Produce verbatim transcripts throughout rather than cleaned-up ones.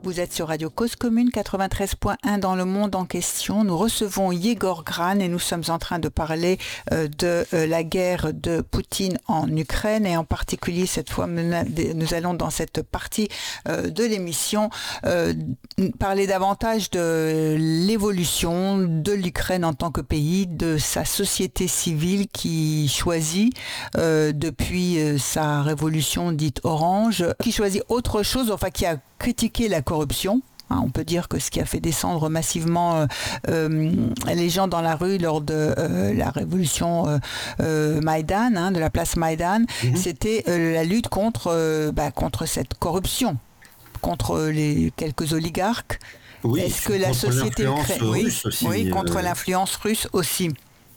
Vous êtes sur Radio Cause Commune quatre-vingt-treize point un dans le monde en question. Nous recevons Yegor Gran et nous sommes en train de parler euh, de euh, la guerre de Poutine en Ukraine et en particulier cette fois nous allons dans cette partie euh, de l'émission euh, parler davantage de l'évolution de l'Ukraine en tant que pays, de sa société civile qui choisit euh, depuis euh, sa révolution dite orange, qui choisit autre chose, enfin qui a critiqué la corruption. Hein, on peut dire que ce qui a fait descendre massivement euh, euh, les gens dans la rue lors de euh, la révolution euh, euh, Maïdan, hein, de la place Maïdan, mmh. c'était euh, la lutte contre, euh, bah, contre cette corruption, contre les quelques oligarques. Oui, Est-ce que la société ukrainienne, oui, aussi, oui, contre euh... l'influence russe aussi.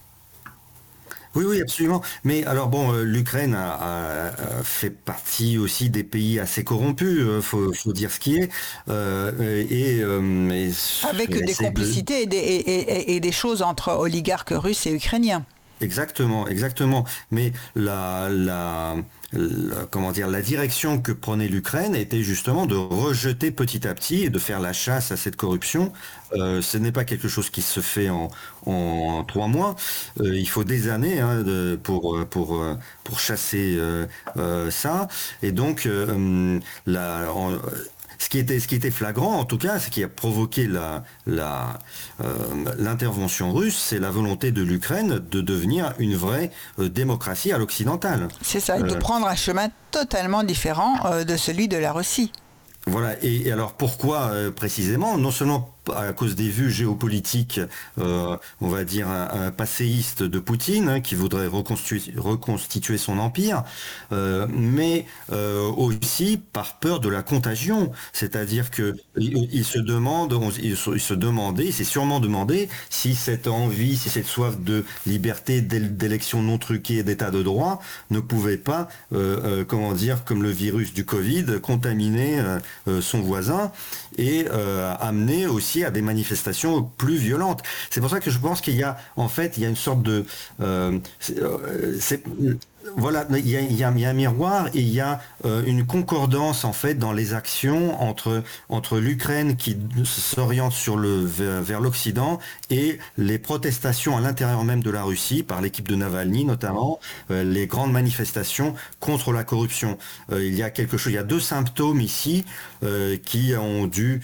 Oui, oui, absolument. Mais alors bon, euh, l'Ukraine a, a, a fait partie aussi des pays assez corrompus, euh, faut, faut dire ce qui est. Euh, et, euh, et avec des complicités de... et, des, et, et, et des choses entre oligarques russes et ukrainiens. Exactement, exactement. Mais la, la, la, comment dire, la direction que prenait l'Ukraine était justement de rejeter petit à petit et de faire la chasse à cette corruption. Euh, ce n'est pas quelque chose qui se fait en, en trois mois. Euh, il faut des années hein, de, pour, pour, pour chasser euh, euh, ça. Et donc, euh, la... En, Ce qui était, ce qui était flagrant, en tout cas, ce qui a provoqué la, la, euh, l'intervention russe, c'est la volonté de l'Ukraine de devenir une vraie euh, démocratie à l'occidentale. C'est ça, euh, de prendre un chemin totalement différent euh, de celui de la Russie. Voilà, et, et alors pourquoi euh, précisément ? Non seulement à cause des vues géopolitiques, euh, on va dire un, un passéiste de Poutine hein, qui voudrait reconstituer, reconstituer son empire, euh, mais euh, aussi par peur de la contagion. C'est-à-dire que il, il se demande, on, il, se, il se demandait, il s'est sûrement demandé si cette envie, si cette soif de liberté, d'élection non truquée et d'état de droit ne pouvait pas, euh, euh, comment dire, comme le virus du Covid, contaminer euh, euh, son voisin et euh, amener aussi à des manifestations plus violentes. C'est pour ça que je pense qu'il y a, en fait, il y a une sorte de... Euh, c'est, euh, c'est, voilà, il y, a, il, y a, il y a un miroir et il y a euh, une concordance en fait dans les actions entre, entre l'Ukraine qui s'oriente sur le, vers, vers l'Occident et les protestations à l'intérieur même de la Russie par l'équipe de Navalny notamment, euh, les grandes manifestations contre la corruption. Euh, il y a quelque chose, il y a deux symptômes ici euh, qui ont dû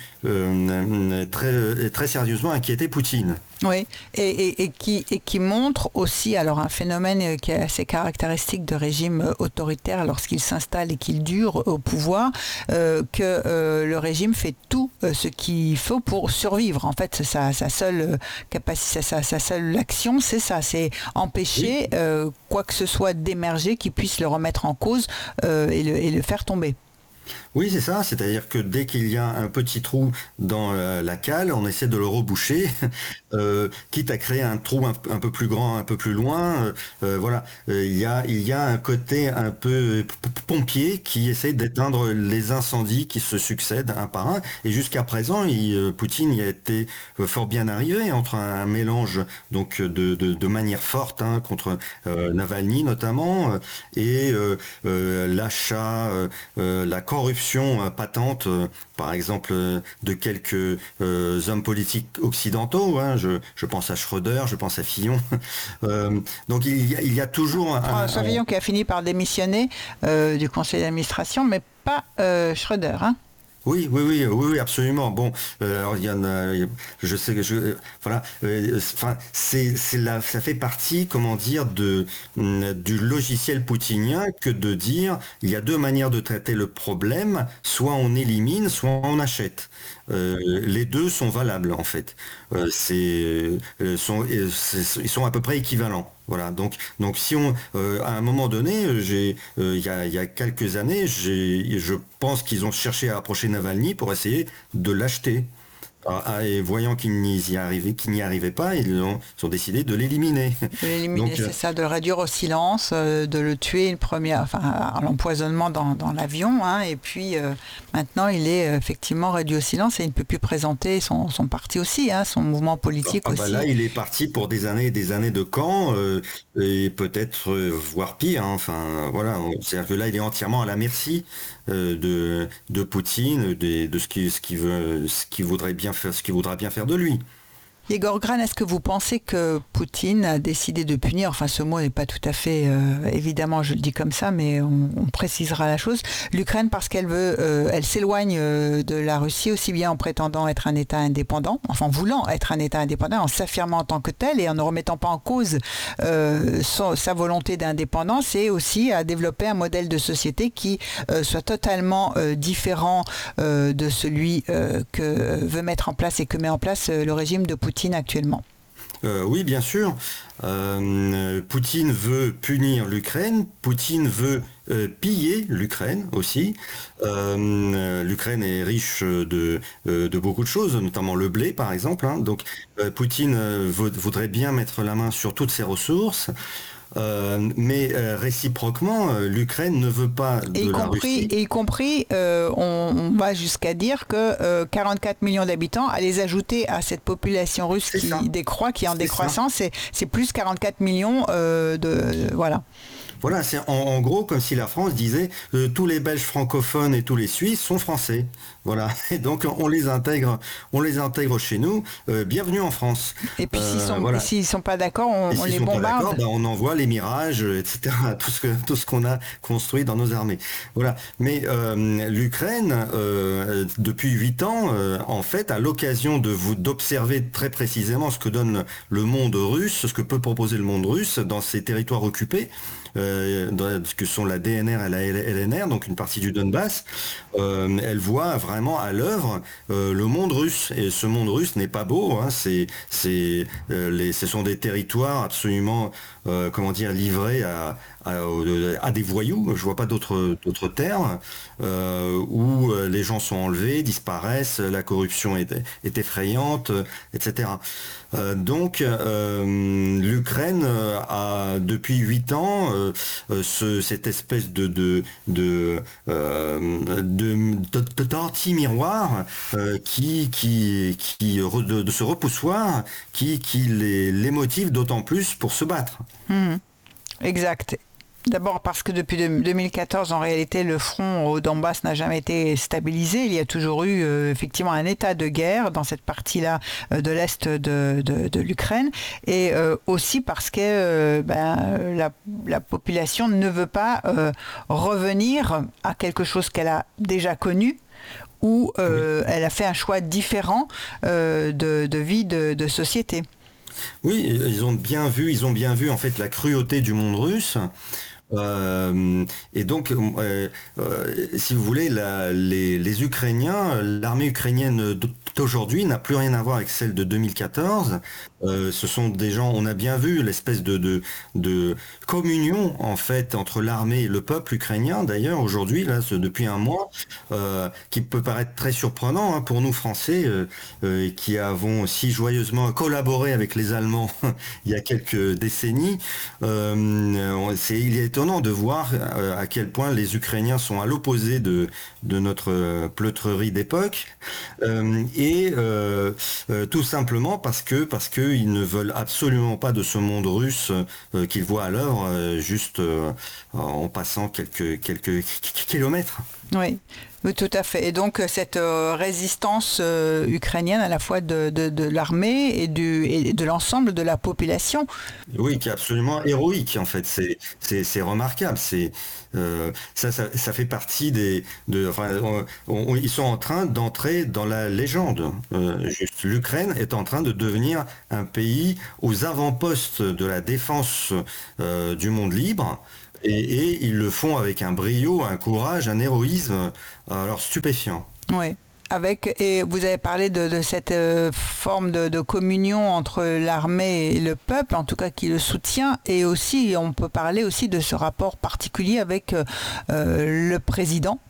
euh, très, très sérieusement inquiéter Poutine. Oui, et, et, et, qui, et qui montre aussi alors un phénomène qui est assez caractéristique de régime autoritaire lorsqu'il s'installe et qu'il dure au pouvoir, euh, que euh, le régime fait tout euh, ce qu'il faut pour survivre. En fait, sa, sa seule capacité, sa, sa seule action, c'est ça, c'est empêcher oui. euh, quoi que ce soit d'émerger qui puisse le remettre en cause euh, et, le, et le faire tomber. Oui, c'est ça, c'est-à-dire que dès qu'il y a un petit trou dans euh, la cale, on essaie de le reboucher, euh, quitte à créer un trou un, un peu plus grand, un peu plus loin. Euh, voilà, euh, il y a, il y a un côté un peu pompier qui essaie d'éteindre les incendies qui se succèdent un par un. Et jusqu'à présent, il, euh, Poutine y a été fort bien arrivé entre un, un mélange donc de, de, de manière forte hein, contre euh, Navalny notamment euh, et euh, euh, l'achat, euh, la corruption patente, euh, par exemple, euh, de quelques euh, hommes politiques occidentaux. Hein, je, je pense à Schröder, je pense à Fillon. euh, donc il y, a, il y a toujours un... François un... Fillon qui a fini par démissionner euh, du conseil d'administration, mais pas euh, Schröder, hein. Oui, oui, oui, oui, oui, absolument. Bon, euh, alors il y en a, je sais que je, euh, voilà, euh, enfin, c'est, c'est la, ça fait partie, comment dire, de du logiciel poutinien que de dire, il y a deux manières de traiter le problème, soit on élimine, soit on achète. Euh, les deux sont valables en fait. Euh, c'est, euh, sont, c'est, ils sont à peu près équivalents. Voilà, donc, donc si on, euh, à un moment donné, j'ai, euh, il y a, il y a quelques années, j'ai, je pense qu'ils ont cherché à approcher Navalny pour essayer de l'acheter. Et voyant qu'ils n'y arrivaient, qu'ils n'y arrivaient pas, ils ont, ils ont décidé de l'éliminer. De l'éliminer, c'est ça, de le réduire au silence, euh, de le tuer une première, enfin, à l'empoisonnement dans, dans l'avion, hein, et puis euh, maintenant il est effectivement réduit au silence et il ne peut plus présenter son, son parti aussi, hein, son mouvement politique ah, aussi. Bah là, il est parti pour des années et des années de camp, euh, et peut-être euh, voire pire. Hein, enfin, voilà, c'est-à-dire que là, il est entièrement à la merci euh, de, de Poutine, de, de ce qui, ce qui veut, ce qui voudrait bien faire, ce qu'il voudra bien faire de lui. Yegor Gran, est-ce que vous pensez que Poutine a décidé de punir, enfin ce mot n'est pas tout à fait, euh, évidemment je le dis comme ça, mais on, on précisera la chose, l'Ukraine parce qu'elle veut, euh, elle s'éloigne euh, de la Russie aussi bien en prétendant être un État indépendant, enfin en voulant être un État indépendant, en s'affirmant en tant que tel et en ne remettant pas en cause euh, son, sa volonté d'indépendance, et aussi à développer un modèle de société qui euh, soit totalement euh, différent euh, de celui euh, que veut mettre en place et que met en place euh, le régime de Poutine actuellement. Euh, oui, bien sûr. Euh, Poutine veut punir l'Ukraine. Poutine veut euh, piller l'Ukraine aussi. Euh, L'Ukraine est riche de, de beaucoup de choses, notamment le blé, par exemple. Hein. Donc, euh, Poutine euh, voudrait bien mettre la main sur toutes ses ressources. Euh, mais euh, réciproquement, euh, l'Ukraine ne veut pas de et y la compris, Russie. Et y compris, euh, on, on va jusqu'à dire que euh, quarante-quatre millions d'habitants, à les ajouter à cette population russe qui ça. décroît, qui est en c'est décroissance, c'est plus quarante-quatre millions euh, de... Voilà. Voilà, c'est en, en gros comme si la France disait euh, tous les Belges francophones et tous les Suisses sont français. Voilà, et donc on les intègre, on les intègre chez nous. Euh, bienvenue en France. Et puis s'ils sont, voilà. s'ils sont pas d'accord, on, on les bombarde. Ben, on envoie les Mirages, et cetera. Tout ce que tout ce qu'on a construit dans nos armées. Voilà. Mais euh, l'Ukraine, euh, depuis huit ans, euh, en fait, à l'occasion de vous d'observer très précisément ce que donne le monde russe, ce que peut proposer le monde russe dans ces territoires occupés. Euh, que sont la D N R et la L N R, donc une partie du Donbass, euh, elle voit vraiment à l'œuvre euh, le monde russe. Et ce monde russe n'est pas beau, hein, c'est, c'est, euh, les, ce sont des territoires absolument, euh, comment dire, livrés à, à, à des voyous, je vois pas d'autres d'autres termes, euh, où les gens sont enlevés, disparaissent, la corruption est, est effrayante, et cetera. Euh, donc euh, l'Ukraine a depuis huit ans euh, ce, cette espèce de de de, euh, de, de, de d'anti-miroir euh, qui qui qui de, de ce repoussoir qui qui les, les motive d'autant plus pour se battre. Mmh. Exact. D'abord parce que depuis deux mille quatorze, en réalité, le front au Donbass n'a jamais été stabilisé. Il y a toujours eu euh, effectivement un état de guerre dans cette partie-là euh, de l'Est de, de, de l'Ukraine. Et euh, aussi parce que euh, ben, la, la population ne veut pas euh, revenir à quelque chose qu'elle a déjà connu, où euh, oui. elle a fait un choix différent euh, de, de vie, de, de société. Oui, ils ont bien vu, ils ont bien vu en fait la cruauté du monde russe. Euh, et donc, euh, euh, si vous voulez, la, les, les Ukrainiens, l'armée ukrainienne d'aujourd'hui n'a plus rien à voir avec celle de deux mille quatorze. Euh, ce sont des gens, on a bien vu l'espèce de, de, de communion en fait entre l'armée et le peuple ukrainien. D'ailleurs, aujourd'hui, là, ce, depuis un mois, euh, qui peut paraître très surprenant hein, pour nous Français, euh, euh, qui avons si joyeusement collaboré avec les Allemands il y a quelques décennies. Euh, c'est, il est étonnant de voir euh, à quel point les Ukrainiens sont à l'opposé de, de notre euh, pleutrerie d'époque, euh, et euh, euh, tout simplement parce que parce que ils ne veulent absolument pas de ce monde russe euh, qu'ils voient à l'œuvre euh, juste euh, en passant quelques quelques kilomètres. Oui. Oui, tout à fait. Et donc cette euh, résistance euh, ukrainienne à la fois de, de, de l'armée et, du, et de l'ensemble de la population. Oui, qui est absolument héroïque en fait. C'est, c'est, c'est remarquable. C'est, euh, ça, ça, ça fait partie des... De, enfin, on, on, ils sont en train d'entrer dans la légende. Euh, juste, l'Ukraine est en train de devenir un pays aux avant-postes de la défense euh, du monde libre. Et, et ils le font avec un brio, un courage, un héroïsme, alors stupéfiant. Oui. Avec, et vous avez parlé de, de cette euh, forme de, de communion entre l'armée et le peuple, en tout cas qui le soutient, et aussi on peut parler aussi de ce rapport particulier avec euh, le président.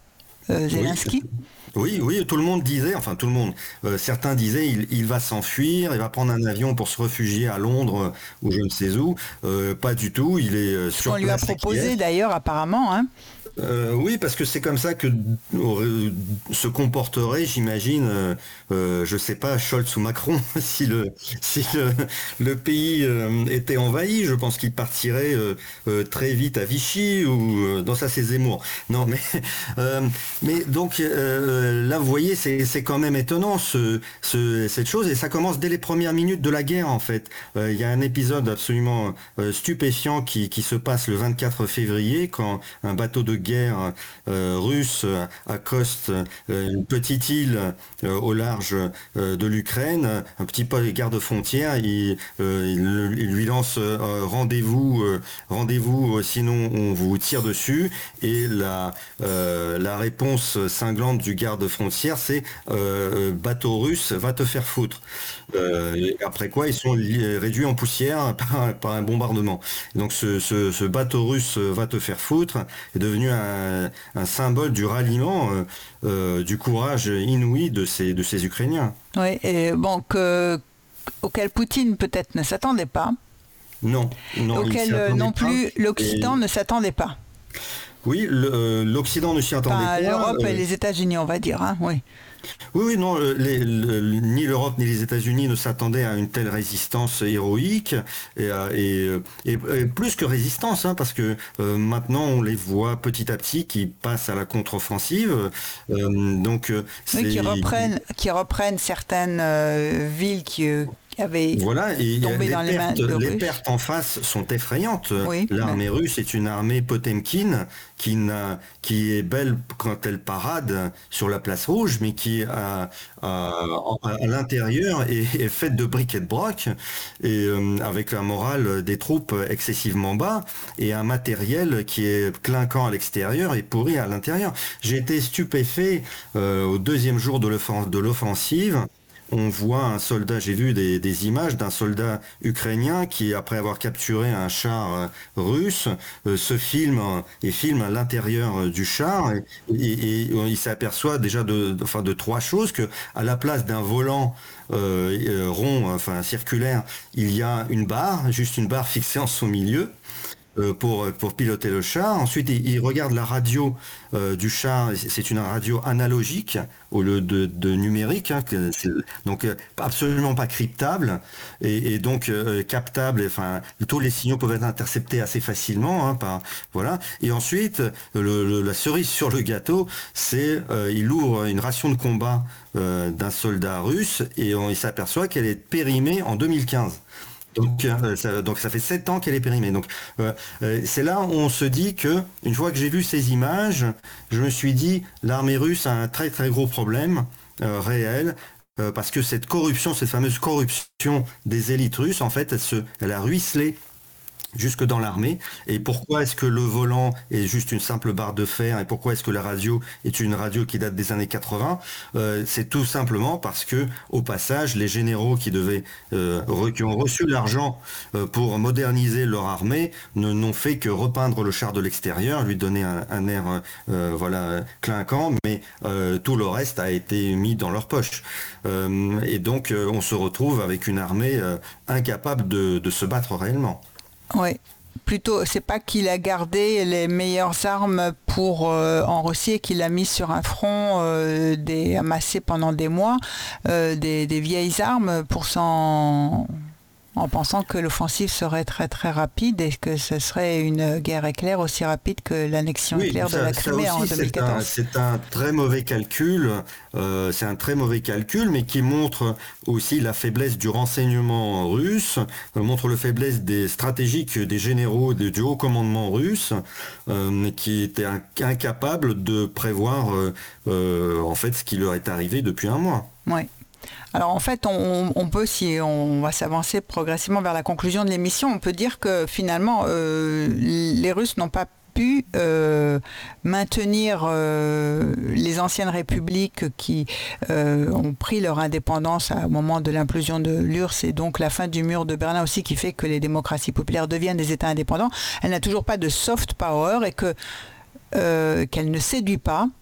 euh, Zelensky. Oui. Oui, oui, tout le monde disait, enfin tout le monde, euh, certains disaient il, il va s'enfuir, il va prendre un avion pour se réfugier à Londres euh, ou je ne sais où. Euh, pas du tout, il est euh, Ce qu'on sur lui a place à proposé Kiev. d'ailleurs apparemment, hein. Euh, oui, parce que c'est comme ça que euh, se comporterait, j'imagine, euh, euh, je sais pas, Scholz ou Macron, si le si le, le pays euh, était envahi. Je pense qu'il partirait euh, euh, très vite à Vichy ou euh, dans ça c'est Zemmour. Non, mais euh, mais donc euh, là, vous voyez, c'est c'est quand même étonnant ce, ce cette chose et ça commence dès les premières minutes de la guerre en fait. Euh, Il y a un épisode absolument euh, stupéfiant qui qui se passe le vingt-quatre février quand un bateau de guerre euh, russe euh, accoste euh, une petite île euh, au large euh, de l'Ukraine, un petit peu garde-frontière, il, euh, il, il lui lance euh, rendez-vous, euh, rendez-vous, euh, sinon on vous tire dessus. Et la, euh, la réponse cinglante du garde-frontière, c'est euh, bateau russe, va te faire foutre. Euh, et après quoi, ils sont li- réduits en poussière par, par un bombardement. Donc ce, ce, ce bateau russe va te faire foutre est devenu un, un symbole du ralliement, euh, euh, du courage inouï de ces, de ces Ukrainiens. Oui, et bon, que, auquel Poutine peut-être ne s'attendait pas, Non, non, il s'y auquel euh, attendait non pas. plus l'Occident Et ne s'attendait pas. oui, le- euh, l'Occident ne s'y attendait Enfin, pas. l'Europe et euh, les États-Unis, on va dire, hein, oui. Oui, oui, non, euh, les- le- ni l'Europe ni les États-Unis ne s'attendaient à une telle résistance héroïque et, à- et, euh, et- et plus que résistance, hein, parce que euh, maintenant on les voit petit à petit qui passent à la contre-offensive. Euh, donc euh, Oui, qui c'est reprennent, qui reprennent certaines euh, villes qui, euh, qui avaient Voilà, et euh, tombé les dans les mains pertes, de les Russes. pertes en face sont effrayantes. Oui, mais- L'armée russe est une armée Potemkin qui n'a, qui est belle quand elle parade sur la place rouge, mais qui à, à, à l'intérieur est, est faite de briques et de broc, et euh, avec un moral des troupes excessivement bas et un matériel qui est clinquant à l'extérieur et pourri à l'intérieur. J'ai été stupéfait euh, au deuxième jour de l'offen- de l'offensive. On voit un soldat, j'ai vu des, des images d'un soldat ukrainien qui, après avoir capturé un char euh, russe, euh, se filme euh, et filme à l'intérieur euh, du char et, et- et il s'aperçoit déjà de, de- enfin, de trois choses, que à la place d'un volant euh, euh, rond, enfin circulaire, il y a une barre, juste une barre fixée en son milieu euh, pour, pour piloter le char. Ensuite, il, il regarde la radio euh, du char. C'est une radio analogique au lieu de, de numérique, hein, que c'est- donc euh, absolument pas cryptable et, et donc euh, captable. Enfin, tous les signaux peuvent être interceptés assez facilement, hein, par voilà. Et ensuite, le- le- la cerise sur le gâteau, c'est euh, il ouvre une ration de combat euh, d'un soldat russe et on, il s'aperçoit qu'elle est périmée en deux mille quinze. Donc, euh, ça, donc ça fait sept ans qu'elle est périmée. Donc euh, euh, c'est là où on se dit que une fois que j'ai vu ces images, je me suis dit l'armée russe a un très très gros problème euh, réel. Euh, parce que cette corruption, cette fameuse corruption des élites russes, en fait, elle, se, elle a ruisselé jusque dans l'armée. Et pourquoi est-ce que le volant est juste une simple barre de fer et pourquoi est-ce que la radio est une radio qui date des années quatre-vingts? Euh, c'est tout simplement parce que, au passage, les généraux qui devaient, euh, re- qui ont reçu l'argent euh, pour moderniser leur armée ne n'ont fait que repeindre le char de l'extérieur, lui donner un, un air, euh, voilà, clinquant, mais euh, tout le reste a été mis dans leur poche. Euh, et donc, euh, on se retrouve avec une armée euh, incapable de, de se battre réellement. Oui. Plutôt, c'est pas qu'il a gardé les meilleures armes pour euh, en Russie et qu'il a mis sur un front euh, des amassés pendant des mois, euh, des, des vieilles armes pour s'en en pensant que l'offensive serait très très rapide et que ce serait une guerre éclair aussi rapide que l'annexion Oui, éclair de ça, la ça Crimée en aussi, c'est un, deux mille quatorze. c'est un très mauvais calcul. Euh, c'est un très mauvais calcul, mais qui montre aussi la faiblesse du renseignement russe, euh, montre la faiblesse des stratégiques des généraux de- du haut commandement russe, euh, qui étaient in- incapables de prévoir euh, euh, en fait ce qui leur est arrivé depuis un mois. Oui. Alors en fait, on, on peut, si on va s'avancer progressivement vers la conclusion de l'émission, on peut dire que finalement, euh, les Russes n'ont pas pu euh, maintenir euh, les anciennes républiques qui euh, ont pris leur indépendance au moment de l'implosion de l'U R S S et donc la fin du mur de Berlin aussi qui fait que les démocraties populaires deviennent des États indépendants. Elle n'a toujours pas de soft power et que, euh, qu'elle ne séduit pas.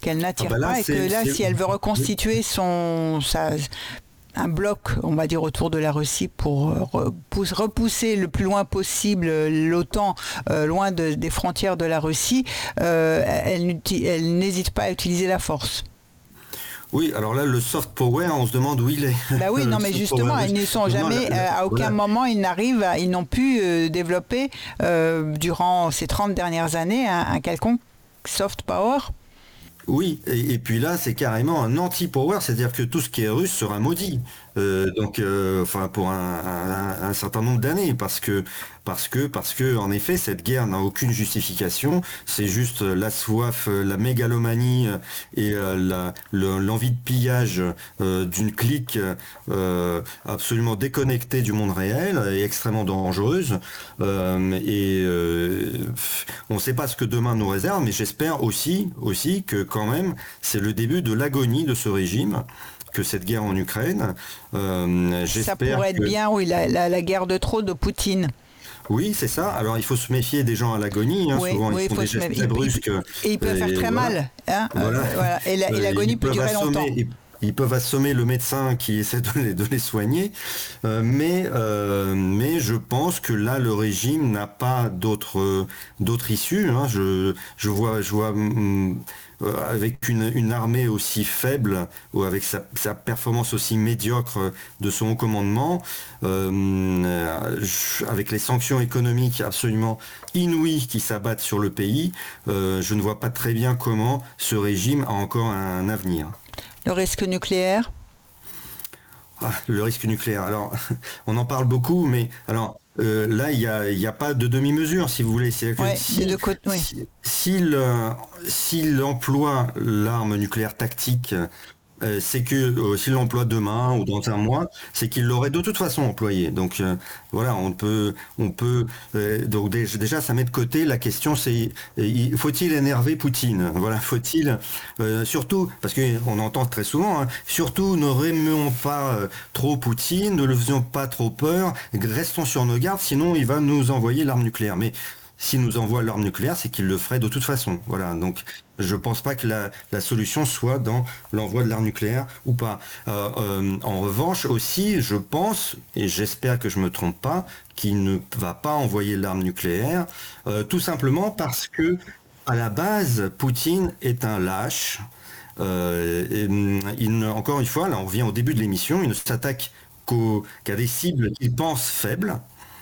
qu'elle n'attire ah bah là, pas et que là, si elle veut reconstituer son, sa, un bloc, on va dire, autour de la Russie pour repousse, repousser le plus loin possible l'OTAN euh, loin de, des frontières de la Russie, euh, elle, elle n'hésite pas à utiliser la force. Oui, alors là, le soft power, on se demande où il est. Bah oui, non, mais justement, power, ils ne sont jamais, non, la, la, à aucun voilà. moment, ils n'arrivent, à, ils n'ont pu euh, développer euh, durant ces trente dernières années un, un quelconque soft power. Oui, et, et puis là, c'est carrément un anti-power, c'est-à-dire que tout ce qui est russe sera maudit. Euh, donc, euh, enfin, pour un, un, un certain nombre d'années, parce que, parce que, parce que, en effet, cette guerre n'a aucune justification. C'est juste la soif, la mégalomanie et euh, la, le, l'envie de pillage euh, d'une clique euh, absolument déconnectée du monde réel et extrêmement dangereuse. Euh, et euh, on ne sait pas ce que demain nous réserve, mais j'espère aussi, aussi que quand même, c'est le début de l'agonie de ce régime. Que cette guerre en Ukraine. Euh, ça pourrait être que... bien, oui, la, la, la guerre de trop de Poutine. Oui, c'est ça. Alors, il faut se méfier des gens à l'agonie. Hein. Oui, souvent, oui, ils font des gestes méfier. très brusques. Et ils peuvent faire très voilà. mal. Hein. Voilà. Euh, voilà. Et, la, et l'agonie peut durer assommer, longtemps. Ils, ils peuvent assommer le médecin qui essaie de les, de les soigner. Euh, mais, euh, mais je pense que là, le régime n'a pas d'autre, d'autre issue. Hein. Je, je vois... Je vois hum, avec une, une armée aussi faible, ou avec sa, sa performance aussi médiocre de son haut commandement, euh, avec les sanctions économiques absolument inouïes qui s'abattent sur le pays, euh, je ne vois pas très bien comment ce régime a encore un avenir. Le risque nucléaire ? Ah, le risque nucléaire. Alors, on en parle beaucoup, mais alors... Euh, là, il n'y a, y a pas de demi-mesure, si vous voulez. C'est ouais, si, de côté, oui. si, s'il, euh, s'il emploie l'arme nucléaire tactique, euh, c'est que euh, s'il l'emploie demain ou dans un mois, c'est qu'il l'aurait de toute façon employé. Donc euh, voilà, on peut, on peut. Euh, donc déjà, ça met de côté la question. C'est euh, faut-il énerver Poutine ? Voilà, faut-il euh, surtout parce que on entend très souvent. Hein, surtout, ne remuons pas euh, trop Poutine, ne le faisons pas trop peur, restons sur nos gardes, sinon il va nous envoyer l'arme nucléaire. Mais s'il nous envoie l'arme nucléaire, c'est qu'il le ferait de toute façon. Voilà. Donc, je pense pas que la, la solution soit dans l'envoi de l'arme nucléaire ou pas. Euh, euh, en revanche, aussi, je pense, et j'espère que je me trompe pas, qu'il ne va pas envoyer l'arme nucléaire, euh, tout simplement parce que, à la base, Poutine est un lâche. Euh, et, il, encore une fois, là, on revient au début de l'émission, il ne s'attaque qu'au, qu'à des cibles qu'il pense faibles.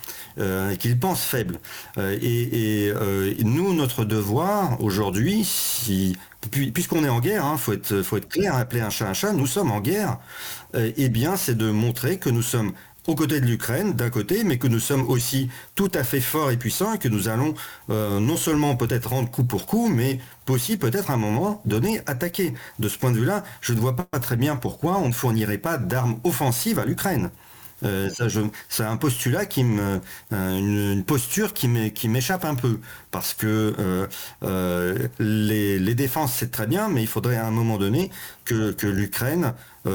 Euh, qu'il pense faible. Euh, et et euh, nous, notre devoir aujourd'hui, si, puisqu'on est en guerre, hein, faut être, faut être clair, appeler un chat un chat, nous sommes en guerre, euh, eh bien, c'est de montrer que nous sommes aux côtés de l'Ukraine, d'un côté, mais que nous sommes aussi tout à fait forts et puissants et que nous allons euh, non seulement peut-être rendre coup pour coup, mais aussi peut-être à un moment donné attaquer. De ce point de vue-là, je ne vois pas très bien pourquoi on ne fournirait pas d'armes offensives à l'Ukraine. Euh, ça, je, c'est un postulat qui me, euh, une, une posture qui, m'est, qui m'échappe un peu, parce que euh, euh, les, les défenses c'est très bien, mais il faudrait à un moment donné que, que l'Ukraine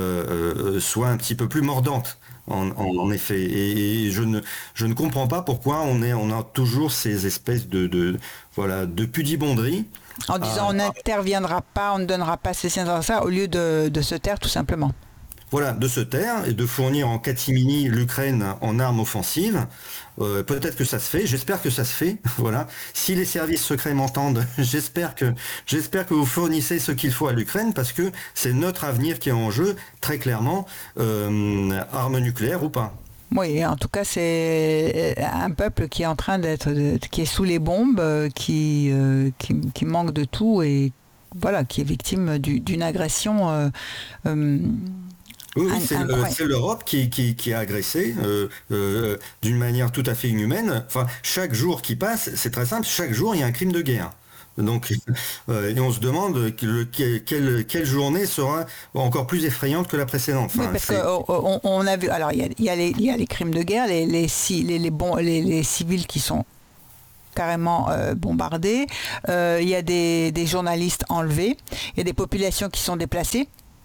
euh, soit un petit peu plus mordante. En, en, en effet, et, et je ne je ne comprends pas pourquoi on est on a toujours ces espèces de de voilà de pudibonderie. En disant euh, on n'interviendra pas, on ne donnera pas ceci dans ça, au lieu de, de se taire tout simplement. Voilà, de se taire et de fournir en catimini l'Ukraine en armes offensives. Euh, peut-être que ça se fait, j'espère que ça se fait. Voilà. Si les services secrets m'entendent, j'espère que j'espère que vous fournissez ce qu'il faut à l'Ukraine parce que c'est notre avenir qui est en jeu, très clairement, euh, armes nucléaires ou pas. Oui, en tout cas, c'est un peuple qui est en train d'être, qui est sous les bombes, qui, euh, qui, qui manque de tout et voilà, qui est victime du, d'une agression. Euh, euh, Oui, oui c'est, le, c'est l'Europe qui, qui, qui a agressé euh, euh, d'une manière tout à fait inhumaine. Enfin, chaque jour qui passe, c'est très simple, chaque jour il y a un crime de guerre. Donc, euh, et on se demande que, que, quelle, quelle journée sera encore plus effrayante que la précédente. Enfin, oui, parce qu'on on a vu, alors il y a, il y a, les, il y a les crimes de guerre, les, les, les, les, bons, les, les civils qui sont carrément euh, bombardés, euh, il y a des, des journalistes enlevés, il y a des populations qui sont déplacées. Oui.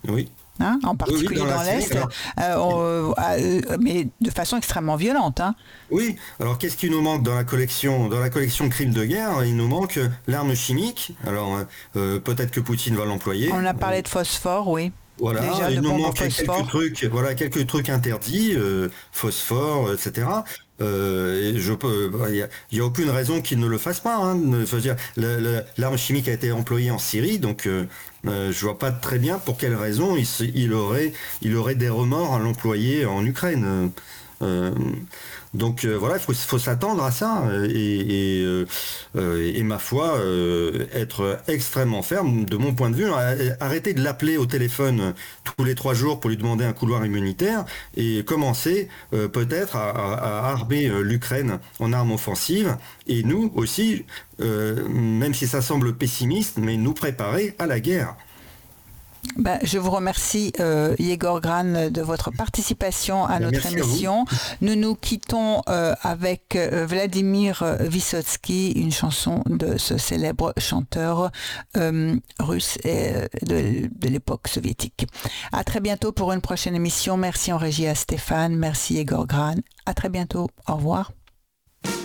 hein, en particulier oui, dans, dans la l'Est, Syrie, alors, euh, euh, euh, mais de façon extrêmement violente. Hein. Oui, alors qu'est-ce qui nous manque dans la collection dans la collection crimes de guerre? Il nous manque l'arme chimique. Alors euh, peut-être que Poutine va l'employer. On a parlé de phosphore, oui. Voilà, Déjà, il de nous bombes au manque quelques phosphore. trucs, voilà, quelques trucs interdits, euh, phosphore, et cetera. Euh, et je peux, il y a, il y a aucune raison qu'il ne le fasse pas. Hein. Je veux dire, le- le- l'arme chimique a été employée en Syrie, donc euh, euh, je vois pas très bien pour quelle raison il, se- il aurait, il aurait des remords à l'employer en Ukraine. Euh, donc euh, voilà, il faut, faut s'attendre à ça et, et, euh, euh, et ma foi, euh, être extrêmement ferme de mon point de vue. Arrêter de l'appeler au téléphone tous les trois jours pour lui demander un couloir immunitaire et commencer euh, peut-être à, à- à armer euh, l'Ukraine en armes offensives et nous aussi, euh, même si ça semble pessimiste, mais nous préparer à la guerre. Ben, je vous remercie, euh, Yegor Gran, de votre participation à Ben, notre merci à vous. émission. Nous nous quittons euh, avec euh, Vladimir Vysotsky, une chanson de ce célèbre chanteur euh, russe et, euh, de, de l'époque soviétique. À très bientôt pour une prochaine émission. Merci en régie à Stéphane. Merci Yegor Gran. À très bientôt. Au revoir.